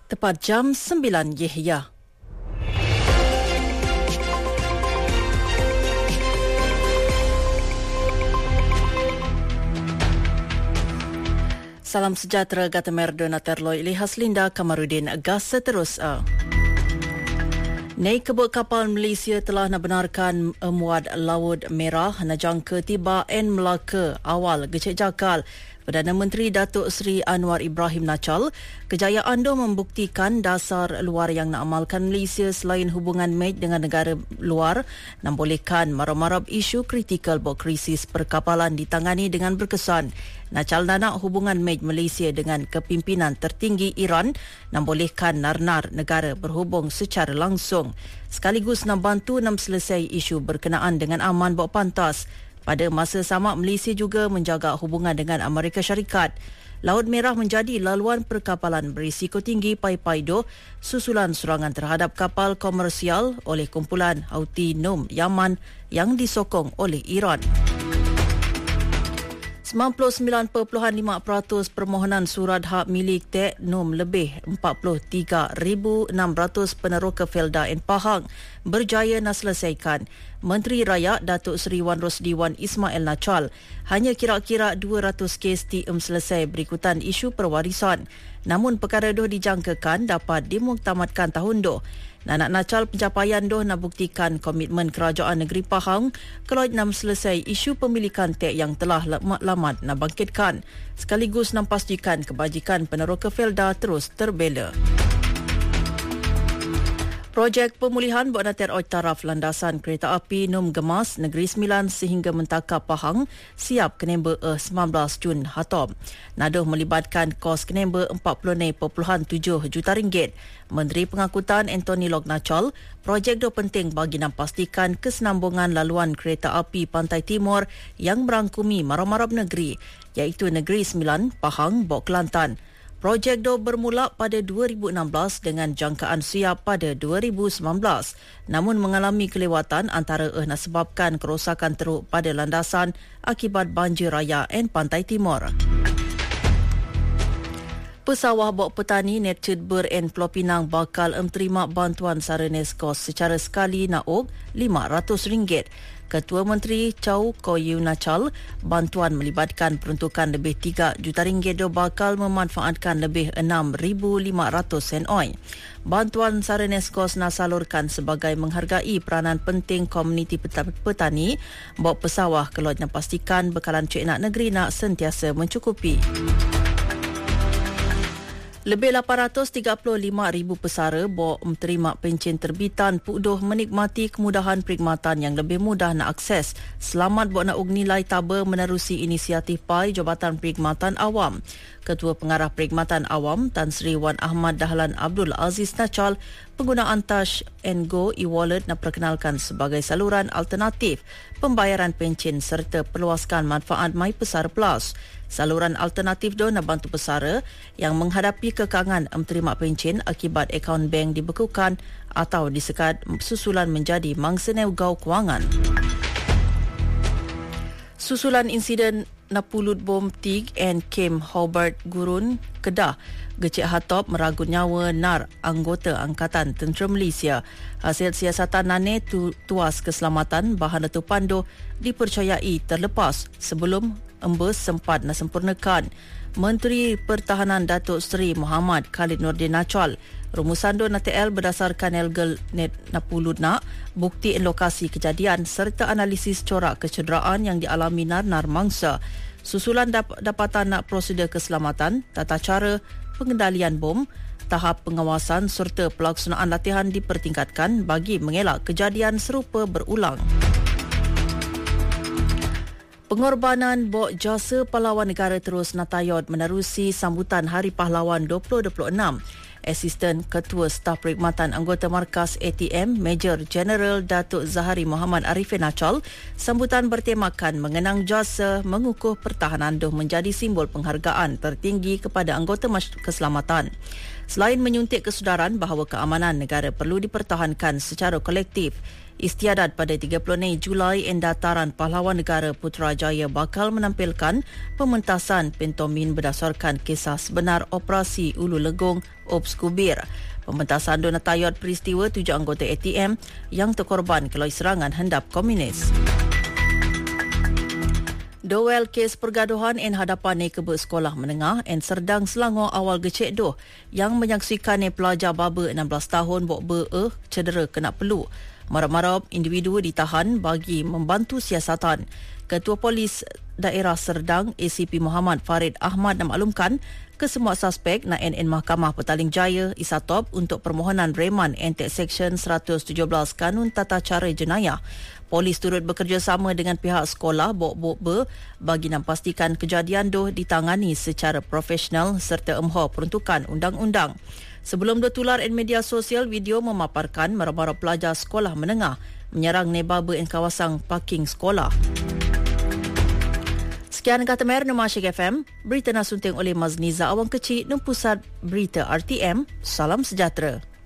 Tepat jam 9 Yahya. Salam sejahtera kata Merdona Terloy Ilihas Linda Kamarudin Gas seterus. Naik kebut kapal Malaysia telah benarkan muat Laut Merah najangka tiba en Melaka awal gecek jakal. Perdana Menteri Datuk Seri Anwar Ibrahim Nachal, kejayaan itu membuktikan dasar luar yang nak amalkan Malaysia selain hubungan MAJ dengan negara luar membolehkan marab-marab isu kritikal buat krisis perkapalan ditangani dengan berkesan. Nachal nak hubungan MAJ Malaysia dengan kepimpinan tertinggi Iran membolehkan nar-nar negara berhubung secara langsung. Sekaligus nak bantu selesai isu berkenaan dengan aman buat pantas. Pada masa sama, Malaysia juga menjaga hubungan dengan Amerika Syarikat. Laut Merah menjadi laluan perkapalan berisiko tinggi Pai-Paido susulan serangan terhadap kapal komersial oleh kumpulan Houthi Num Yaman yang disokong oleh Iran. 99.5% permohonan surat hak milik Tek Num lebih 43,600 peneroka Felda dan Pahang berjaya nak selesaikan. Menteri Raya Datuk Seri Wan Rosdi Wan Ismail Nachal hanya kira-kira 200 kes selesai berikutan isu perwarisan. Namun perkara itu dijangkakan dapat dimuktamadkan tahun itu. Nanak Nachal pencapaian itu nak buktikan komitmen kerajaan negeri Pahang kalau nak selesai isu pemilikan tek yang telah lamat nak bangkitkan. Sekaligus nak pastikan kebajikan peneroka Felda terus terbela. Projek pemulihan buat nater taraf landasan kereta api Num Gemas Negeri Sembilan sehingga Mentaka Pahang siap kenemba 19 Jun hatop. Naduh melibatkan kos kenemba 40.7 juta ringgit. Menteri Pengangkutan Anthony Loke Nachal, projek itu penting bagi pastikan kesenambungan laluan kereta api Pantai Timur yang merangkumi marab-marab negeri iaitu Negeri Sembilan, Pahang, Bok Kelantan. Projek itu bermula pada 2016 dengan jangkaan siap pada 2019 namun mengalami kelewatan antara nak sebabkan kerosakan teruk pada landasan akibat banjir raya dan Pantai Timur. Pesawah bok petani Netched Ber and Pulau Pinang bakal terima bantuan Saranes Kos secara sekali nauk RM500. Ketua Menteri Chow Koh Yew Nachal, bantuan melibatkan peruntukan lebih RM3 juta itu bakal memanfaatkan lebih 6,500 sen oi. Bantuan Saranes Kos nasalurkan sebagai menghargai peranan penting komuniti petani bok pesawah kalau nak pastikan bekalan cik nak negeri nak sentiasa mencukupi. Lebih 835,000 pesara bok menerima pencen terbitan Pukdoh menikmati kemudahan perkhidmatan yang lebih mudah nak akses. Selamat bok nak nilai taba menerusi inisiatif PAI Jabatan Perkhidmatan Awam. Ketua Pengarah Perkhidmatan Awam Tan Sri Wan Ahmad Dahlan Abdul Aziz Nachal, penggunaan Touch and Go e-wallet nak perkenalkan sebagai saluran alternatif pembayaran pencen serta perluaskan manfaat My Pesara Plus. Saluran alternatif itu nak bantu pesara yang menghadapi kekangan menerima pencen akibat akaun bank dibekukan atau disekat susulan menjadi mangsa neugau kewangan. Susulan insiden napulut bom TIG and Kem Hobart Gurun, Kedah, gecek hatop meragut nyawa nar anggota Angkatan Tentera Malaysia. Hasil siasatan nane tuas keselamatan bahan letupan itu dipercayai terlepas sebelum embus sempat nak sempurnakan. Menteri Pertahanan Datuk Seri Muhammad Khalid Nordin Nachal, rumusan do NTL berdasarkan legal net napulut nak bukti lokasi kejadian serta analisis corak kecederaan yang dialami nar mangsa. Susulan dapatan nak prosedur keselamatan, tata cara pengendalian bom, tahap pengawasan serta pelaksanaan latihan dipertingkatkan bagi mengelak kejadian serupa berulang. Pengorbanan bok jasa pahlawan negara terus natayod menerusi sambutan Hari Pahlawan 2026. Asisten Ketua Staf Perkhidmatan Anggota Markas ATM Major General Datuk Zahari Muhammad Arifin Nachal, sambutan bertemakan mengenang jasa mengukuh pertahanan itu menjadi simbol penghargaan tertinggi kepada anggota keselamatan. Selain menyuntik kesedaran bahawa keamanan negara perlu dipertahankan secara kolektif, Istiadat pada 30 Julai dan Dataran Pahlawan Negara Putrajaya bakal menampilkan pementasan pentomin berdasarkan kisah sebenar Operasi Ulu Legong OPS Skubir. Pementasan dona tayod peristiwa 7 anggota ATM yang terkorban keloi serangan hendap komunis. Dowel kes pergaduhan en hadapan kebe sekolah menengah en Serdang Selangor awal gecek doh yang menyaksikan pelajar baba 16 tahun bok cedera kena pelu. Marap-marap individu ditahan bagi membantu siasatan. Ketua Polis Daerah Serdang ACP Muhammad Farid Ahmad memaklumkan kesemua suspek naik Mahkamah Petaling Jaya Isatop untuk permohonan reman antek Seksyen 117 Kanun Tata Cara Jenayah. Polis turut bekerjasama dengan pihak sekolah Bok-Bok bagi memastikan kejadian doh ditangani secara profesional serta emho peruntukan undang-undang. Sebelum tertular di media sosial, video memaparkan marah-marah pelajar sekolah menengah menyerang nebaba di kawasan parking sekolah. Sekian kata Mer Nama Asyik FM, berita nasunting oleh Mazniza Awang Kecil dan Pusat Berita RTM. Salam sejahtera.